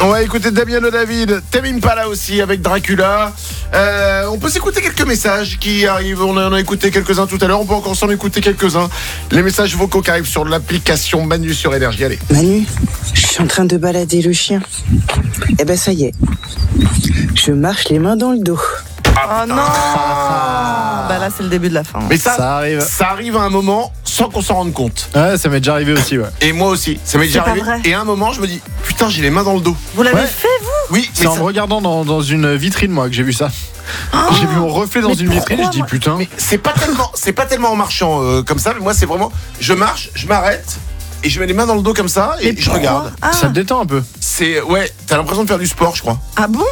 On va écouter Damiano David, Tame Impala aussi avec Dracula. On peut s'écouter quelques messages qui arrivent. On en a écouté quelques-uns tout à l'heure. On peut encore s'en écouter quelques-uns. Les messages vocaux qui arrivent sur l'application Manu sur Énergie. Allez. Manu, je suis en train de balader le chien. Eh ben ça y est. Je marche les mains dans le dos. Oh non. Bah là, c'est le début de la fin. Mais ça arrive à un moment sans qu'on s'en rende compte. Ouais, ça m'est déjà arrivé aussi, ouais. Et moi aussi, ça m'est déjà pas arrivé. vrai. Et à un moment, je me dis, putain, j'ai les mains dans le dos. Vous l'avez Ouais. fait, vous? Oui, C'est en me regardant dans une vitrine, moi, que j'ai vu ça. J'ai vu mon reflet dans mais une vitrine, pourquoi, je dis moi putain. mais c'est pas tellement en marchant comme ça. Mais moi, c'est vraiment, je marche, je m'arrête et je mets les mains dans le dos comme ça et Mais je pourquoi? regarde. Ah. Ça te détend un peu. C'est ouais, t'as l'impression de faire du sport, je crois. Ah bon?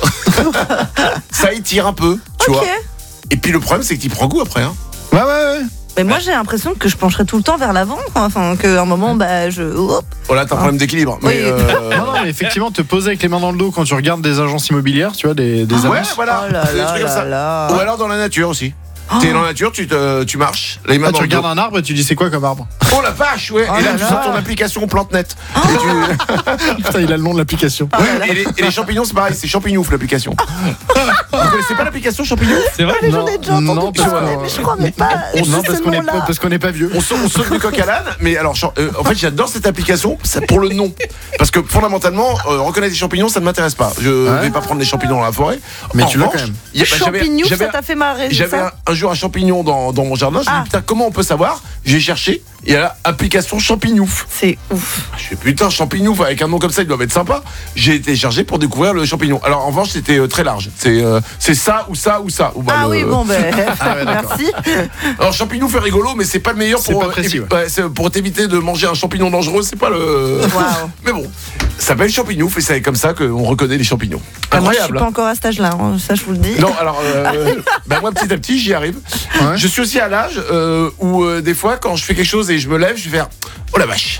Ça étire un peu, tu Ok. vois. Et puis le problème, c'est que t'y prends goût après. Hein. Ouais. Mais moi, j'ai l'impression que je pencherais tout le temps vers l'avant. Enfin, qu'à un moment, bah, hop. Oh là, t'as un problème d'équilibre. Oui. Non, mais effectivement, te poser avec les mains dans le dos quand tu regardes des agences immobilières, tu vois, des Ouais, annonces. voilà. Oh là Des là trucs comme là ça. là. Ou alors dans la nature aussi. T'es dans la nature, tu marches, les mains Ah, dans tu le dos. regardes un arbre et tu dis c'est quoi comme arbre? Oh la vache, ouais. Oh et là, là tu là. sors ton application PlanteNet. Putain, il a le nom de l'application. Ouais, et les champignons, c'est pareil, c'est Champignouf l'application. Vous connaissez pas l'application Champignouf? C'est vrai? J'en ai déjà entendu non, parce parler, mais je crois mais pas. Non, parce ce qu'on nom-là. n'est pas vieux. On saute du coq à l'âne, mais alors en fait j'adore cette application, c'est pour le nom, parce que fondamentalement reconnaître les champignons ça ne m'intéresse pas. Je vais pas prendre des champignons dans la forêt. Mais En tu l'as revanche, quand même. Champignouf, ça t'a fait marrer, c'est J'avais ça? un jour un champignon dans mon jardin. Je me Ah. dis putain comment on peut savoir? J'ai cherché et là application Champignouf. C'est ouf. Je fais putain Champignouf avec un nom comme ça il doit être sympa. J'ai été chargé pour découvrir le champignon. Alors en revanche c'était très large. C'est ça ou ça ou ça. Ou bah, Ah le- oui, bon, ben, Ah ouais, d'accord. merci. Alors champignouf est rigolo mais c'est pas le meilleur C'est pour pas précis, c'est pour t'éviter de manger un champignon dangereux, c'est pas le Waouh. Mais bon, ça s'appelle champignouf et c'est comme ça qu'on reconnaît les champignons. Ah, moi, je suis Incroyable. pas encore à cet âge-là, hein, ça je vous le dis. Non, alors moi petit à petit j'y arrive. Ouais. Je suis aussi à l'âge où des fois quand je fais quelque chose et je me lève, je vais faire oh la vache.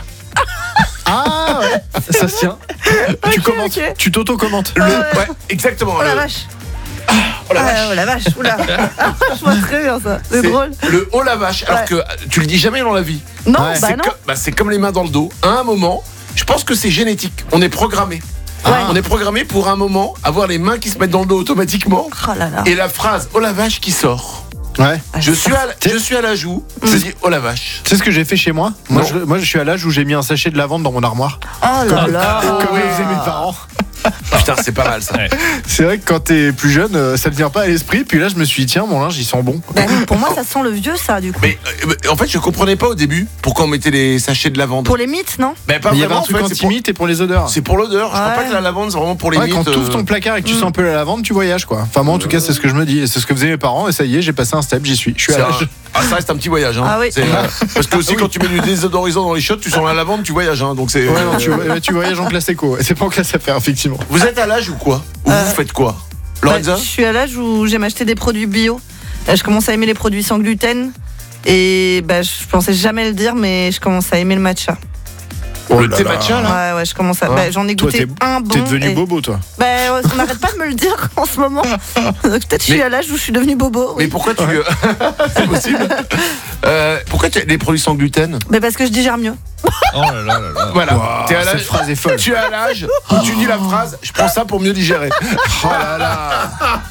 Ah ouais, ça se tient. Tu commentes, ok. tu t'auto-commentes. Ouais, exactement. Oh la le- vache. oh la vache. Oh la vache, oula. Je vois très bien ça, c'est drôle. Le oh la vache, alors Ouais. que tu le dis jamais dans la vie. Non, Ouais. bah C'est non. c'est comme les mains dans le dos. À un moment, je pense que c'est génétique. On est programmé. Ouais. On est programmé pour un moment avoir les mains qui se mettent dans le dos automatiquement Oh là là. et la phrase oh la vache qui sort. Ouais. Je suis à la joue. Je dis oh la vache. Tu sais ce que j'ai fait chez moi? Non. Moi, je suis à l'âge où j'ai mis un sachet de lavande dans mon armoire. Oh là là. Comme le faisaient mes parents. Putain, c'est pas mal ça. C'est vrai que quand t'es plus jeune, ça ne vient pas à l'esprit. Puis là, je me suis dit, tiens, mon linge, il sent bon. Bah oui, pour moi, ça sent le vieux, ça, du coup. Mais en fait, je comprenais pas au début pourquoi on mettait les sachets de lavande. Pour les mythes, non? Mais pas Mais il y avait vraiment. un truc en fait, anti-mythe et pour les odeurs. c'est pour l'odeur. Je crois Ouais. pas que la lavande c'est vraiment pour les Ouais, mythes. quand tu ouvres ton placard et que tu sens un peu la lavande, tu voyages quoi. Enfin, moi en tout cas, c'est ce que je me dis. Et c'est ce que faisaient mes parents. Et ça y est, j'ai passé un step, j'y suis. Je suis à c'est l'âge. ça reste un petit voyage. Hein. Ah oui. Parce que aussi quand tu mets du désodorisant dans les chiottes, tu sens la lavande, tu voyages. Hein. Donc c'est. Ouais, non, tu voyages en classe éco. C'est pas en classe à faire, effectivement. Vous êtes à l'âge ou quoi? Ou vous faites quoi? Lorenza? Bah, je suis à l'âge où j'aime acheter des produits bio. Je commence à aimer les produits sans gluten. Et bah, je pensais jamais le dire, mais je commence à aimer le matcha. Le thé matcha là? Ouais, je commence à. Ah. Bah, j'en ai Toi, goûté un bon. T'es devenu et- bobo, toi. Bah, on n'arrête pas de me le dire en ce moment. Peut-être je suis Mais- à l'âge où je suis devenue bobo. Mais Oui. pourquoi tu. C'est possible. Pourquoi tu as des produits sans gluten? Mais parce que je digère mieux. Oh là là là là. Voilà. Wow, T'es à cette l'âge. phrase est folle. Tu es à l'âge où tu dis la phrase je prends ça pour mieux digérer. Oh là là.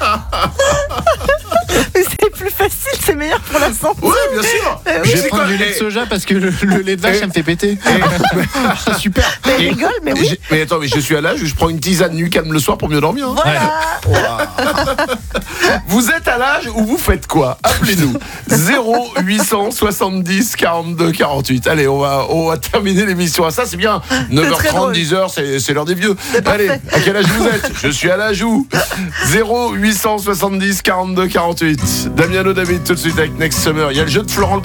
Mais c'est plus facile, c'est meilleur pour la santé. Oui, bien sûr. oui. Je C'est vais prendre quoi, du lait de eh, soja parce que le lait de vache, ça me fait péter. Super. Mais rigole, mais oui. Mais attends, mais je suis à l'âge où je prends une tisane Nucam le soir pour mieux dormir. Hein. Voilà. Vous êtes à l'âge où vous faites quoi? Appelez-nous 0870 42 48. Allez, on va terminer l'émission à ça, c'est bien. 9h30, drôle. 10h, c'est l'heure des vieux. C'est Allez, parfait. à quel âge vous êtes? Je suis à l'âge où 0870 42 48. Damiano David tout de suite avec Next Summer. Il y a le jeu de Florent